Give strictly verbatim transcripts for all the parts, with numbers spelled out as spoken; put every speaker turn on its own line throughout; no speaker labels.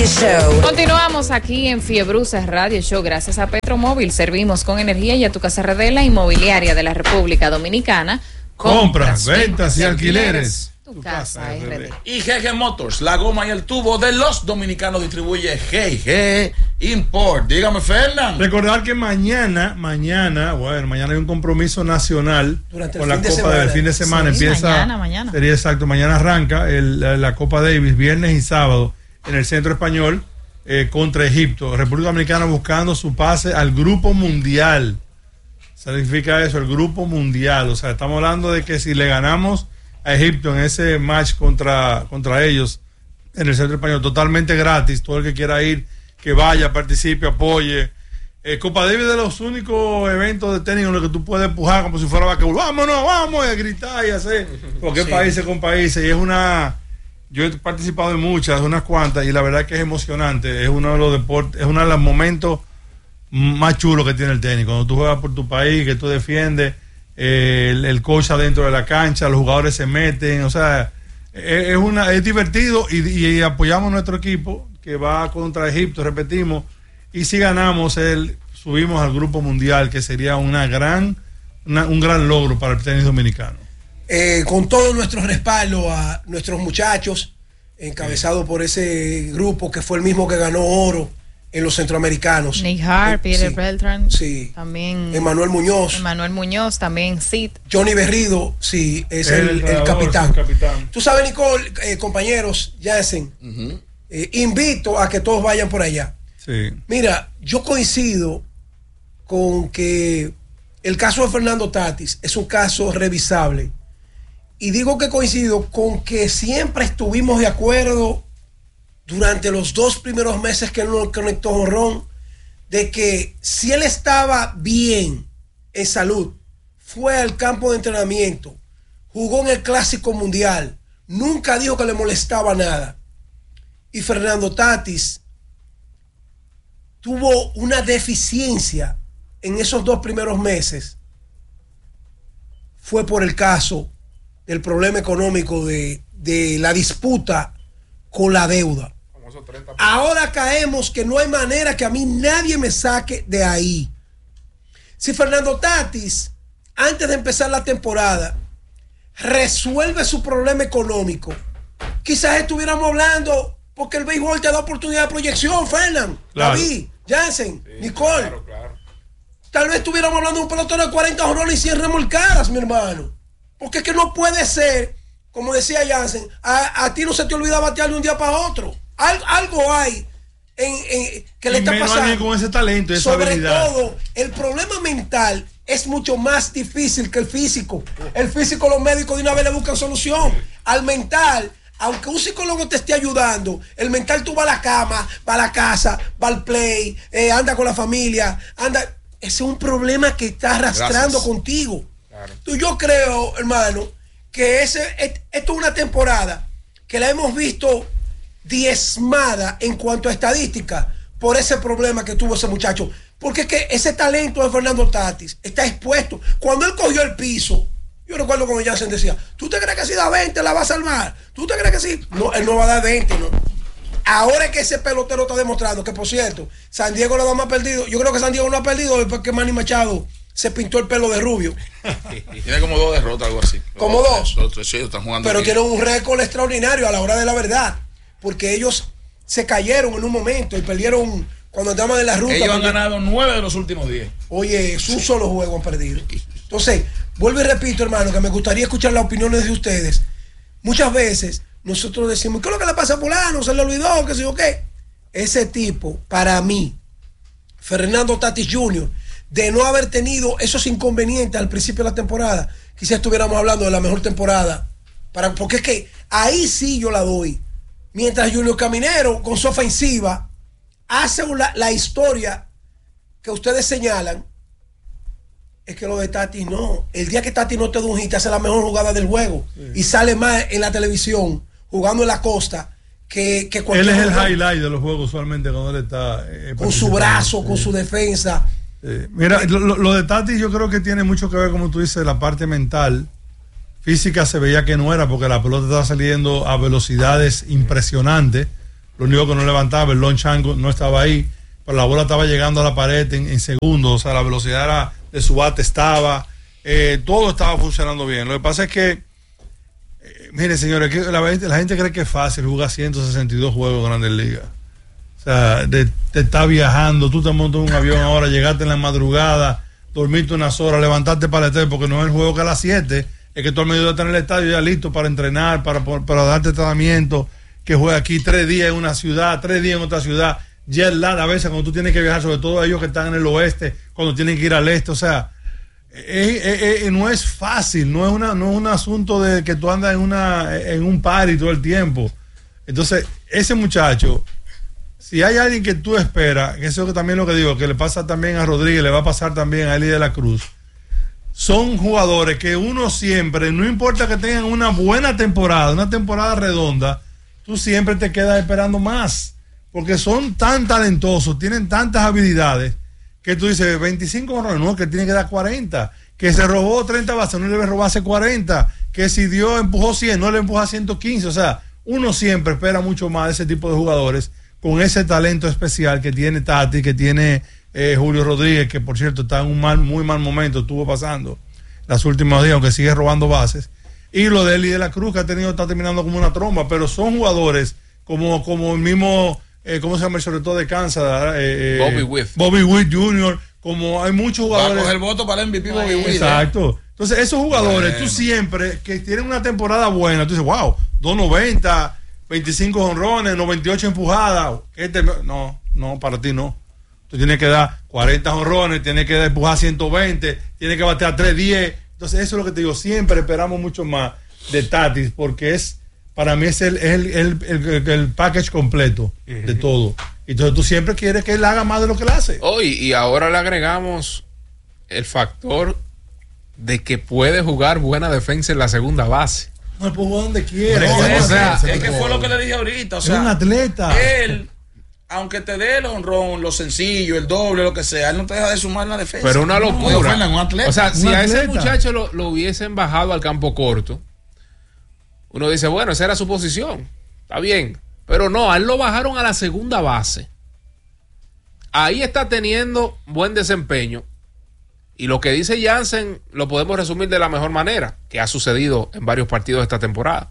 Show.
Continuamos aquí en Fiebruces Radio Show. Gracias a Petromóvil, servimos con energía y a tu casa R D, la inmobiliaria de la República Dominicana.
Compras, ventas y alquileres.
Tu casa R D.
Y G G Motors, la goma y el tubo de los dominicanos distribuye G G Import. Dígame, Fernán.
Recordar que mañana, mañana, bueno, mañana hay un compromiso nacional
durante
con
el
la
fin de
Copa
semana.
del fin de semana.
Sí,
empieza.
mañana, mañana.
Sería exacto, mañana arranca el, la, la Copa Davis, viernes y sábado, en el Centro Español eh, contra Egipto. República Dominicana buscando su pase al Grupo Mundial. Significa eso, el Grupo Mundial. O sea, estamos hablando de que si le ganamos a Egipto en ese match contra, contra ellos en el Centro Español, totalmente gratis, todo el que quiera ir, que vaya, participe, apoye. Eh, Copa Davis es de los únicos eventos de tenis en los que tú puedes empujar como si fuera basquetbol. Vámonos, vamos, y a gritar y hacer, porque
Sí.
países con países. Y es una, yo he participado en muchas, unas cuantas, y la verdad que es emocionante. Es uno de los deportes, es uno de los momentos más chulos que tiene el tenis. Cuando tú juegas por tu país, que tú defiendes, eh, el, el coach adentro de la cancha, los jugadores se meten, o sea, es, es una, es divertido y, y apoyamos a nuestro equipo que va contra Egipto, repetimos, y si ganamos, el, subimos al Grupo Mundial, que sería una gran, una, un gran logro para el tenis dominicano.
Eh, con todo nuestro respaldo a nuestros muchachos, encabezado por ese grupo que fue el mismo que ganó oro en los centroamericanos.
Nick Hart,
Eh,
Peter
sí,
Beltran,
sí.
también
Emanuel Muñoz,
Emanuel Muñoz, también Sid.
Johnny Berrido, sí, es
El
el, el
entrenador,
capitán.
el capitán.
Tú sabes, Nicole, eh, compañeros, Jansen,
Uh-huh.
eh, invito a que todos vayan por allá.
Sí.
Mira, yo coincido con que el caso de Fernando Tatis es un caso revisable. Y digo que coincido con que siempre estuvimos de acuerdo durante los dos primeros meses que él no conectó jonrón, de que si él estaba bien en salud, fue al campo de entrenamiento, jugó en el Clásico Mundial, nunca dijo que le molestaba nada. Y Fernando Tatis tuvo una deficiencia en esos dos primeros meses, fue por el caso del problema económico de, de la disputa con la deuda. Ahora caemos que no hay manera que a mí nadie me saque de ahí. Si Fernando Tatis, antes de empezar la temporada, resuelve su problema económico, quizás estuviéramos hablando, porque el béisbol te da oportunidad de proyección, Fernán,
Claro.
David, Jansen, sí, Nicole. Claro, claro. Tal vez estuviéramos hablando de un pelotero de cuarenta jonrones y cien remolcadas, mi hermano. Porque es que no puede ser, como decía Jansen, a, a ti no se te olvida batear de un día para otro. Al, algo hay en, en, que le
Y
está
menos
pasando.
alguien con ese talento y esa
Sobre
habilidad.
todo, el problema mental es mucho más difícil que el físico. El físico, los médicos de una vez le buscan solución. Al mental, aunque un psicólogo te esté ayudando, el mental tú vas a la cama, vas a la casa, vas al play, eh, anda con la familia, anda. Ese es un problema que está arrastrando Gracias. contigo. Claro. Tú, yo creo, hermano, que ese, esto es una temporada que la hemos visto diezmada en cuanto a estadística por ese problema que tuvo ese muchacho. Porque es que ese talento de Fernando Tatis está expuesto. Cuando él cogió el piso, yo recuerdo como Jansen decía, ¿tú te crees que si da veinte la va a salvar? ¿Tú te crees que sí? No, él no va a dar veinte, ¿no? Ahora es que ese pelotero está demostrando que, por cierto, San Diego no ha perdido. Yo creo que San Diego no ha perdido después que Manny Machado se pintó el pelo de rubio.
Tiene como dos derrotas, algo así.
¿Como dos?
Dos, tres, sí, están jugando.
Pero
aquí.
tiene un récord extraordinario a la hora de la verdad. Porque ellos se cayeron en un momento y perdieron cuando andaban en la ruta.
Ellos han
porque...
ganado nueve de los últimos diez.
Oye, es un sí. solo juego han perdido. Entonces, vuelvo y repito, hermano, que me gustaría escuchar las opiniones de ustedes. Muchas veces nosotros decimos, ¿qué es lo que le pasa a fulano? ¿Se le olvidó? ¿Qué sé yo qué? Ese tipo, para mí, Fernando Tatis junior, de no haber tenido esos inconvenientes al principio de la temporada, quizás estuviéramos hablando de la mejor temporada. Para, porque es que ahí sí yo la doy. Mientras Junior Caminero, con su ofensiva, hace la, la historia que ustedes señalan, es que lo de Tatis no. El día que Tatis no te da un hit, hace la mejor jugada del juego. Sí. Y sale más en la televisión, jugando en la costa, que, que cualquier
Él es el
jugador.
highlight de los juegos usualmente cuando él está... Eh,
con su brazo, sí. con su defensa.
Eh, mira, lo, lo de Tatis yo creo que tiene mucho que ver, como tú dices, la parte mental. Física se veía que no era, porque la pelota estaba saliendo a velocidades impresionantes. lo único que no levantaba, el Lon Chango no estaba ahí, pero la bola estaba llegando a la pared en, en segundos, o sea, la velocidad era, de su bate estaba, eh, todo estaba funcionando bien. Lo que pasa es que, eh, miren señores, que la, la gente cree que es fácil jugar ciento sesenta y dos juegos en Grandes Ligas. O sea, de, te estás viajando, tú te montas en un avión ahora, llegaste en la madrugada, dormiste unas horas, levantarte para el estadio, porque no es el juego que a las siete, es que todo el mediodía está en el estadio ya listo para entrenar, para, para darte tratamiento, que juega aquí tres días en una ciudad, tres días en otra ciudad, jet lag a veces cuando tú tienes que viajar, sobre todo ellos que están en el oeste, cuando tienen que ir al este, o sea, es, es, es, no es fácil, no es, una, no es un asunto de que tú andas en, una, en un party todo el tiempo. Entonces, ese muchacho, si hay alguien que tú esperas, que eso que también lo que digo, que le pasa también a Rodríguez, le va a pasar también a Eli de la Cruz, son jugadores que uno siempre, no importa que tengan una buena temporada, una temporada redonda, tú siempre te quedas esperando más, porque son tan talentosos, tienen tantas habilidades, que tú dices, veinticinco honrones, no, que tiene que dar cuarenta, que se robó treinta bases, no le debe robarse cuarenta, que si dio, empujó cien, no le empuja ciento quince, o sea, uno siempre espera mucho más de ese tipo de jugadores, con ese talento especial que tiene Tati, que tiene eh, Julio Rodríguez, que por cierto está en un mal, muy mal momento, estuvo pasando las últimas días, aunque sigue robando bases, y lo de Eli de la Cruz, que ha tenido, está terminando como una tromba, pero son jugadores como, como el mismo, eh, ¿cómo se llama el sobre todo de Kansas? Eh,
Bobby Witt.
Bobby Witt junior, como hay muchos jugadores.
Va a coger el voto para el M V P Bobby Witt.
Exacto. Entonces, esos jugadores,
Bueno.
tú siempre, que tienen una temporada buena, tú dices, wow, dos noventa, veinticinco honrones, noventa y ocho empujadas. Este, no, no, para ti no. Tú tienes que dar cuarenta honrones, tienes que empujar ciento veinte, tienes que batear trescientos diez. Entonces, eso es lo que te digo. Siempre esperamos mucho más de Tatis, porque es, para mí, es el, el, el, el, el, el package completo de todo. Entonces, tú siempre quieres que él haga más de lo que él hace.
Oh, y, y ahora le agregamos el factor de que puede jugar buena defensa en la segunda base.
No, puede jugar donde quiera.
No,
O
es,
sea,
es, es que fue lo que le dije ahorita. O
es
sea,
un atleta.
él, aunque te dé el honrón, lo sencillo, el doble, lo que sea, él no te deja de sumar en la defensa.
Pero una
No,
locura.
Fernan, un atleta.
O sea,
Un
si a ese
atleta.
muchacho lo, lo hubiesen bajado al campo corto, uno dice, bueno, esa era su posición. Está bien. Pero no, a él lo bajaron a la segunda base. Ahí está teniendo buen desempeño. Y lo que dice Jansen lo podemos resumir de la mejor manera, que ha sucedido en varios partidos de esta temporada.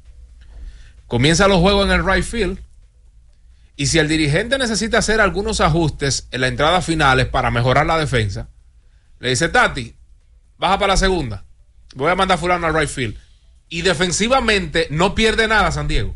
Comienza los juegos en el right field, y si el dirigente necesita hacer algunos ajustes en las entradas finales para mejorar la defensa, le dice, Tati, baja para la segunda, voy a mandar a fulano al right field. Y defensivamente no pierde nada San Diego.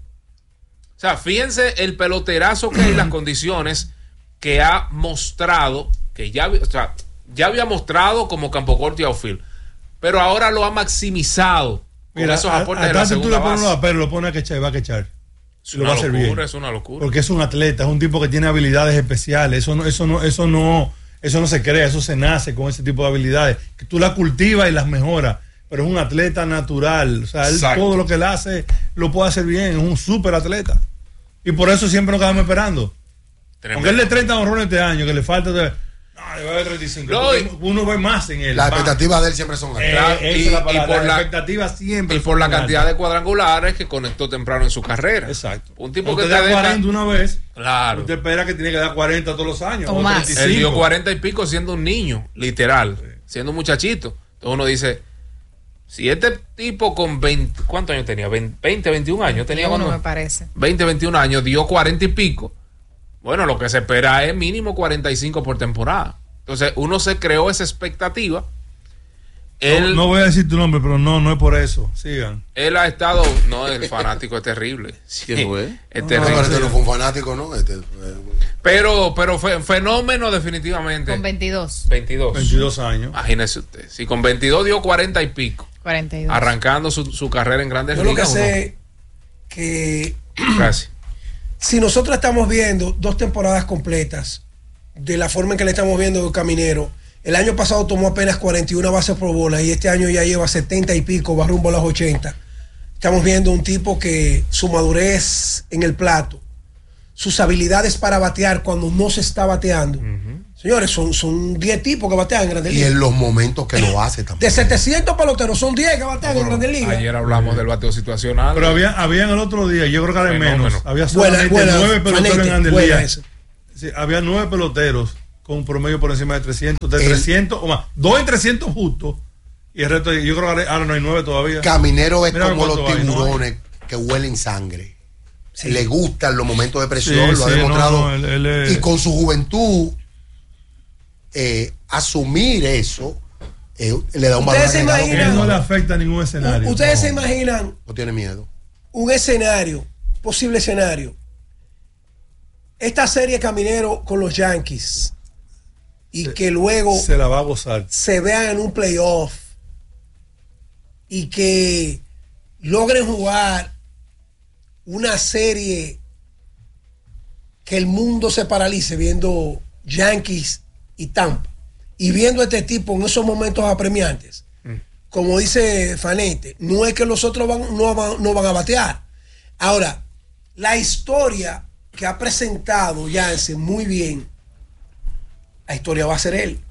O sea, fíjense el peloterazo que hay, las condiciones que ha mostrado, que ya, o sea, ya había mostrado como campo corto y outfield, pero ahora lo ha maximizado con
Mira,
esos
a-
aportes
a
de la
Tati tú
segunda
le pones
base.
una pero lo pone a quechar y va a quechar.
Es
Lo
una
va a hacer
locura,
bien.
es una locura.
Porque es un atleta, es un tipo que tiene habilidades especiales. Eso no, eso no, eso no, eso no se crea, eso se nace con ese tipo de habilidades. Que tú las cultivas y las mejoras. Pero es un atleta natural. O sea, él
Exacto.
todo lo que él hace lo puede hacer bien. Es un súper atleta. Y por eso siempre nos quedamos esperando.
Tremendo.
Aunque él le treinta honrones este año, que le falta de, no, le va a dar treinta y cinco.
No,
Porque uno ve más en él.
Las
más.
expectativas de él siempre son altas.
Eh,
Claro,
esa
y-
es la
y
palabra.
por
Las
la-
expectativas siempre
Y por la
son
cantidad
altas.
de cuadrangulares que conectó temprano en su carrera.
Exacto.
Un tipo
Usted
que te
da
deja-
cuarenta una vez.
Claro.
Usted espera que tiene que dar cuarenta todos los años.
O
o
más.
treinta y
Él dio
cinco.
cuarenta y pico siendo un niño, literal, siendo un muchachito. Entonces uno dice, si este tipo con veinte, ¿cuántos años tenía? veinte, veintiún años tenía
Uno
cuando
me parece.
veinte, veintiún años, dio cuarenta y pico. Bueno, lo que se espera es mínimo cuarenta y cinco por temporada. Entonces uno se creó esa expectativa. Él,
No, no voy a decir tu nombre, pero no, no es por eso. Sigan.
él ha estado, no, el fanático es terrible.
¿Quién fue?
Es
No,
terrible.
pero este no fue un fanático, ¿no? Este, eh,
Pero, pero fue fenómeno definitivamente.
Con veintidós.
veintidós.
veintidós años.
Imagínese usted. Si con veintidós dio cuarenta y pico,
cuarenta y dos.
arrancando su, su carrera en Grandes
Yo lo que
Ligas.
sé que
¿o no? Casi.
si nosotros estamos viendo dos temporadas completas de la forma en que le estamos viendo de Caminero, el año pasado tomó apenas cuarenta y una bases por bola y este año ya lleva setenta y pico, va rumbo a las ochenta. Estamos viendo un tipo que su madurez en el plato, sus habilidades para batear cuando no se está bateando, Señores, son, son diez tipos que batean en Grandes
Y
Ligas.
en los momentos que lo hace también.
De setecientos peloteros, son diez que batean en Grandes Ligas.
Ayer hablamos del bateo situacional.
Pero había, habían el otro día, yo creo que era
Fenómeno.
menos. Había
Buena,
solamente
buena,
nueve peloteros
Fanete,
en Grandes
buena
Ligas.
esa.
Sí, había nueve peloteros con un promedio por encima de trescientos, de
El-
trescientos o más. Dos en trescientos justos. Y el resto, yo creo que ahora no hay nueve todavía.
Caminero es
Mira
como
cuánto
los
hay, ¿no?
tiburones que huelen sangre.
Sí.
Le gustan los momentos de presión,
Sí,
lo ha
sí,
demostrado.
no, no, él- él es-
Y con su juventud, eh, asumir eso eh, le da un valor
Ustedes se
agregado.
imaginan-
Él no le afecta a ningún escenario.
Ustedes
No.
se imaginan
No tiene miedo.
un escenario, posible escenario. Esta serie Caminero con los Yankees y que luego
Se la va a gozar.
se vean en un playoff y que logren jugar una serie que el mundo se paralice viendo Yankees y Tampa y viendo a este tipo en esos momentos apremiantes. Como dice Fanete, no es que los otros van, no, van, no van a batear. Ahora, la historia que ha presentado Jansen muy bien, la historia va a ser él.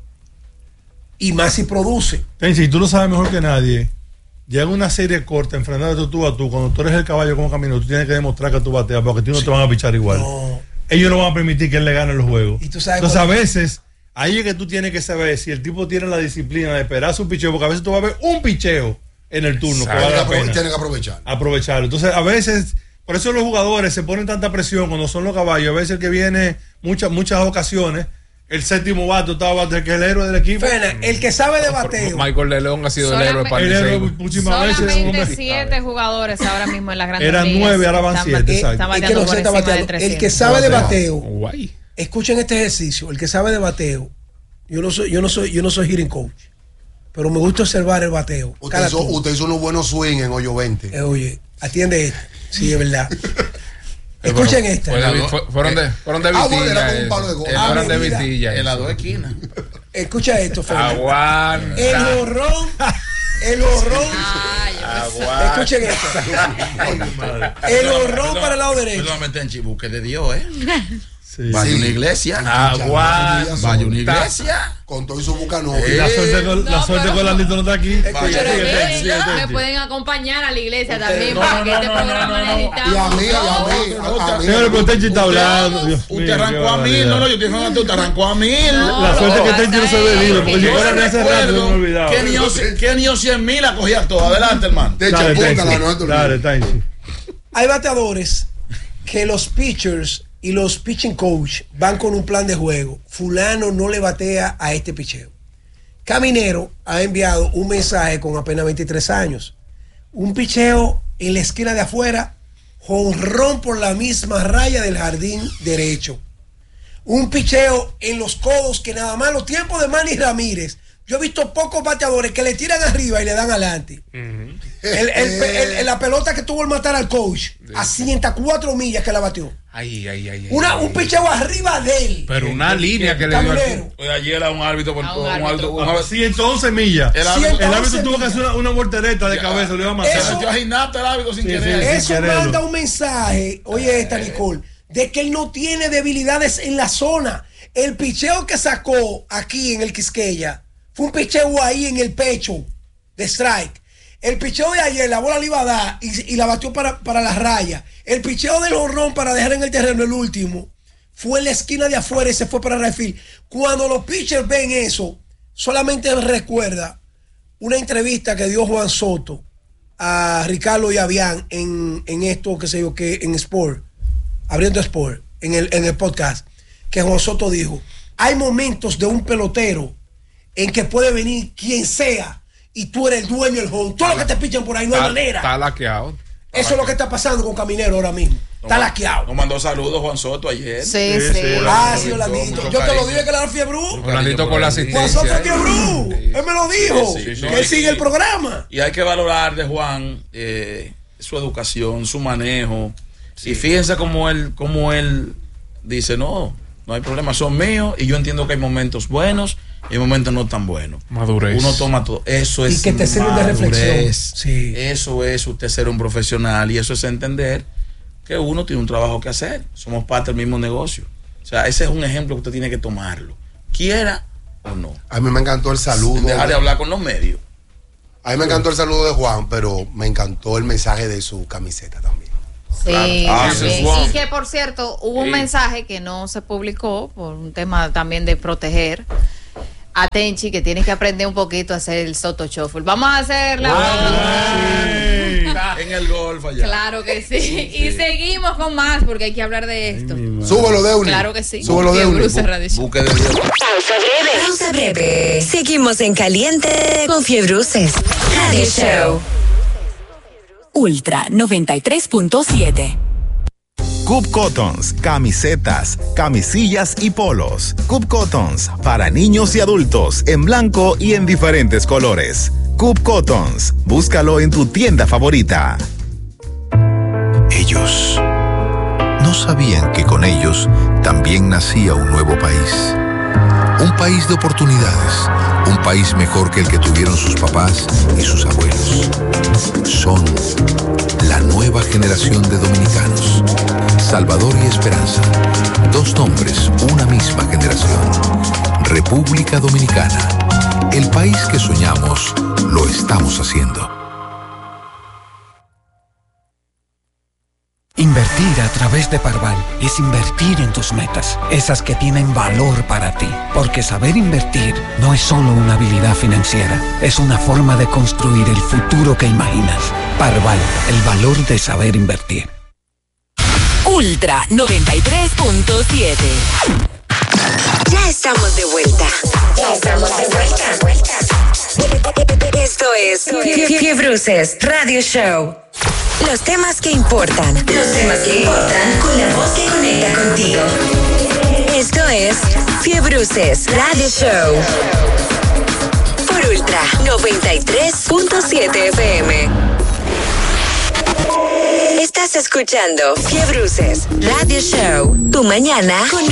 Y más si produce.
Tenchi, tú lo sabes mejor que nadie. Llega una serie corta, enfrentándote tú a tú. Cuando tú eres el caballo como camino, tú tienes que demostrar que tú bateas, porque tú no te van a pichar igual.
No.
Ellos no van a permitir que él le gane los juegos.
Y tú sabes
Entonces, a
cuál-
veces, ahí es que tú tienes que saber si el tipo tiene la disciplina de esperar su picheo, porque a veces tú vas a ver un picheo en el turno que
Exacto.
vale
Tiene
la
que, aprove-
pena
tiene que aprovechar.
aprovecharlo. Entonces, a veces, por eso los jugadores se ponen tanta presión cuando son los caballos. A veces el que viene muchas muchas ocasiones, el séptimo vato estaba el que es el héroe del equipo.
Fena, el que sabe de bateo.
Michael de León ha sido el héroe
Solamente-
para el
El héroe
Licey.
muchísimas veces.
Solamente
hombre.
siete jugadores ahora mismo en las grandes
Eran
ligas
nueve, ahora van
están
siete,
bate-
exacto.
están
El que
bateando
no
por
se está
encima de
bateando. El
trescientos.
que sabe de
Bateo.
bateo.
Guay.
Escuchen este ejercicio. El que sabe de bateo. Yo no soy, yo no soy, yo no soy hitting coach. Pero me gusta observar el bateo.
Usted
Cada
hizo,
turno.
usted hizo unos buenos swing en hoyo veinte.
Eh, oye, atiende esto. Sí, es verdad. Escuchen esta.
Fue de- fue- fueron de, fueron de
Ah, bueno, era
vitilla.
con un
eso.
palo de gol.
Eh,
Ah,
Fueron de
mira.
vitilla.
En las
eso.
dos esquinas.
Escucha esto, Fernando.
Aguanta.
El horrón. El horrón.
Ay, yo
Aguanta.
Escuchen esto. El horrón para el lado derecho.
Perdóname, en Chibuque de Dios, ¿eh?
Sí.
Vaya
Sí.
una iglesia.
Aguanta.
Vaya una iglesia.
Con todo y su bucano.
Y la suerte con, la
No,
suerte
pero-
con Landito no está aquí.
Escucha,
Sigue,
Pero
sigue,
miren,
sigue, sigue.
me pueden acompañar a la iglesia también
no,
para
no,
que
no,
este
no,
programa
no, no, no.
necesitamos.
Y a mí, y a mí, a, a mí.
Señores, pero Tenchi está hablando. Dios
Usted
mío, qué
arrancó a mil.
barbaridad.
No, no, yo estoy hablando, usted arrancó a mil.
La suerte que Tenchi no se ha bebido, porque si
Yo
fuera de hace rato
recuerdo
no me olvidaba.
que ni yo- que ni yo cien mil la cogía todo. Adelante, hermano.
De hecho,
Dale,
apúntala,
Tenchi.
no te
Dale,
olvides.
Tenchi.
Hay bateadores que los pitchers y los pitching coach van con un plan de juego. Fulano no le batea a este picheo. Caminero ha enviado un mensaje con apenas veintitrés años. Un picheo en la esquina de afuera, jonrón por la misma raya del jardín derecho. Un picheo en los codos que nada más los tiempos de Manny Ramírez. Yo he visto pocos bateadores que le tiran arriba y le dan adelante. el, el- el- el- la pelota que tuvo el matar al coach a ciento cuatro millas que la batió.
Ay, ay, ay. ay,
Una,
ay.
un picheo arriba de él.
Pero una línea que le dio
Caminero.
al.
Oye, ayer era un árbitro por
A un
un
árbitro.
árbitro. Un
A
árbitro.
ciento once millas.
El
Ciento
árbitro
El árbitro tuvo que
millas.
hacer una, una voltereta de cabeza, lo iba a matar.
Eso-
se metió a gimnasta el árbitro sin
Sí,
querer.
sí.
Eso
quererlo.
manda un mensaje, oye esta Nicole, de que él no tiene debilidades en la zona. El picheo que sacó aquí en el Quisqueya fue un picheo ahí en el pecho de strike. El picheo de ayer, la bola le iba a dar y, y la batió para, para la raya. El picheo del jonrón para dejar en el terreno el último fue en la esquina de afuera y se fue para el right field. Cuando los pitchers ven eso, solamente recuerda una entrevista que dio Juan Soto a Ricardo y Avián en, en esto, que sé yo, que en Sport, abriendo Sport, en el, en el podcast, que Juan Soto dijo, hay momentos de un pelotero en que puede venir quien sea y tú eres el dueño del home. Todo lo que te pichan por ahí no hay
Está,
manera.
está laqueado.
Eso es lo que está pasando con Caminero ahora mismo. Está laqueado.
Nos mandó saludos Juan Soto ayer.
Sí,
Sí,
sí.
sí.
Ah,
Mucho
sí, Orlandito.
cariño.
Yo te lo dije que era Fiebrú.
Orlandito con la
Juan
asistencia.
Soto
eh.
Fiebrú.
Sí.
Él me lo dijo.
Sí, sí, sí.
que él sigue el programa.
Y hay que valorar de Juan eh, su educación, su manejo. Y fíjense cómo él, cómo él dice, no, no hay problema, son míos. Y yo entiendo que hay momentos buenos y hay momentos no tan buenos.
Madurez.
Uno toma todo. Eso
Y
es
que te sirven de
madurez.
reflexión. Sí.
Eso es usted ser un profesional y eso es entender que uno tiene un trabajo que hacer. Somos parte del mismo negocio. O sea, ese es un ejemplo que usted tiene que tomarlo. quiera o no.
A mí me encantó el saludo.
Dejar de hablar con los medios.
A mí me encantó el saludo de Juan, pero me encantó el mensaje de su camiseta también.
Sí,
Claro.
también.
Ah,
Y que por cierto, hubo un
Sí.
mensaje que no se publicó por un tema también de proteger a Tenchi, que tiene que aprender un poquito a hacer el soto shuffle. Vamos a hacer la
En el golf allá.
Claro que sí. Y seguimos con más porque hay que hablar de esto.
Súbelo de una.
Claro que sí.
Súbelo de una.
Bruce Radio Show.
Busque de Dios.
Pausa breve. Pausa breve. Seguimos en caliente con Fiebruces Radio Show.
Ultra noventa y tres punto siete.
Coop Cottons, camisetas, camisillas y polos. Coop Cottons, para niños y adultos, en blanco y en diferentes colores. Coop Cottons, búscalo en tu tienda favorita.
Ellos no sabían que con ellos también nacía un nuevo país. Un país de oportunidades, un país mejor que el que tuvieron sus papás y sus abuelos. Son la nueva generación de dominicanos. Salvador y Esperanza, dos nombres, una misma generación. República Dominicana, el país que soñamos, lo estamos haciendo.
Invertir a través de Parval es invertir en tus metas, esas que tienen valor para ti. Porque saber invertir no es solo una habilidad financiera, es una forma de construir el futuro que imaginas. Parval, el valor de saber invertir.
Ultra noventa y tres punto siete.
Ya estamos de vuelta. Ya estamos de vuelta. Esto es Fiebruces Radio Show. Los temas que importan. Los temas que importan con la voz que conecta contigo. Esto es Fiebruces Radio Show. Por Ultra noventa y tres punto siete F M. Estás escuchando Fiebruces Radio Show. Tu mañana con